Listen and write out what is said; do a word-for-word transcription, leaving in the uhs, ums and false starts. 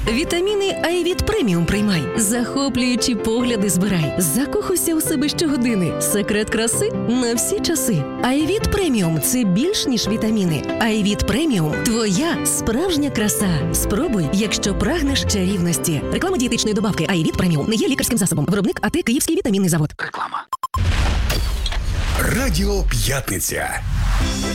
Вітаміни Айвіт Преміум приймай. Захоплюючі погляди збирай. Закохуйся у себе щогодини. Секрет краси на всі часи. Айвіт Преміум – це більш ніж вітаміни. Айвіт Преміум – твоя справжня краса. Спробуй, якщо прагнеш чарівності. Реклама дієтичної добавки Айвіт Преміум не є лікарським засобом. Виробник АТ Київський вітамінний завод. Реклама. Радіо П'ятниця.